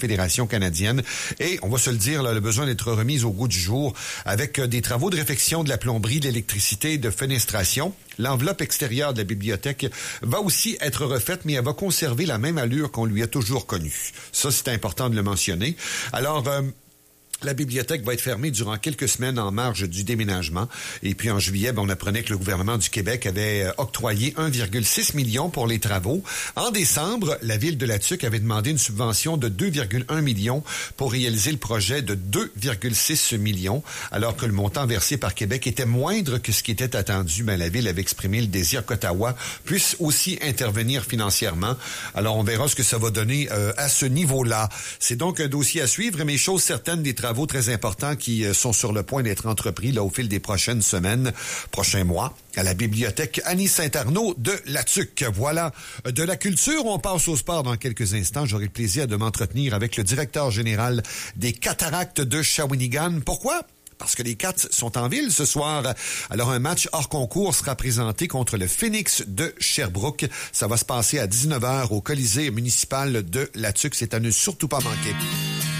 Confédération canadienne. Et on va se le dire, là, le besoin d'être remise au goût du jour avec des travaux de réfection de la plomberie, de l'électricité et de fenestration. L'enveloppe extérieure de la bibliothèque va aussi être refaite, mais elle va conserver la même allure qu'on lui a toujours connue. Ça, c'est important de le mentionner. Alors, la bibliothèque va être fermée durant quelques semaines en marge du déménagement. Et puis en juillet, on apprenait que le gouvernement du Québec avait octroyé 1,6 million pour les travaux. En décembre, la ville de Latuc avait demandé une subvention de 2,1 millions pour réaliser le projet de 2,6 millions, alors que le montant versé par Québec était moindre que ce qui était attendu. La ville avait exprimé le désir qu'Ottawa puisse aussi intervenir financièrement. Alors on verra ce que ça va donner à ce niveau-là. C'est donc un dossier à suivre, mais chose certaine, des travaux très importants qui sont sur le point d'être entrepris là au fil des prochaines semaines, prochains mois, à la bibliothèque Annie-Saint-Arnaud de Latuc. Voilà. De la culture, on passe au sport dans quelques instants. J'aurai le plaisir de m'entretenir avec le directeur général des Cataractes de Shawinigan. Pourquoi? Parce que les Cats sont en ville ce soir. Alors, un match hors concours sera présenté contre le Phoenix de Sherbrooke. Ça va se passer à 19h au Colisée municipal de Latuc. C'est à ne surtout pas manquer.